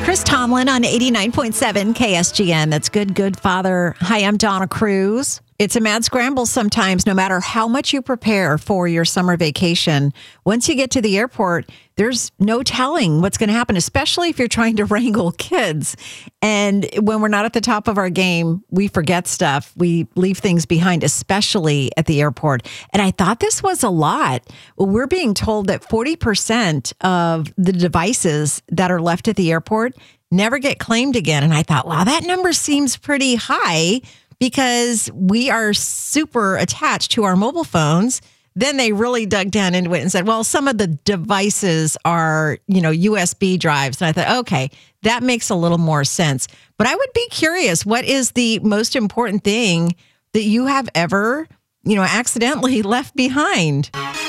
Chris Tomlin on 89.7 KSGN. That's good, Father. Hi, I'm Donna Cruz. It's a mad scramble sometimes, no matter how much you prepare for your summer vacation. Once you get to the airport, there's no telling what's going to happen, especially if you're trying to wrangle kids. And when we're not at the top of our game, we forget stuff. We leave things behind, especially at the airport. And I thought this was a lot. Well, we're being told that 40% of the devices that are left at the airport never get claimed again. And I thought, wow, that number seems pretty high, because we are super attached to our mobile phones. Then they really dug down into it and said, well, some of the devices are, USB drives. And I thought, okay, that makes a little more sense. But I would be curious, what is the most important thing that you have ever, accidentally left behind?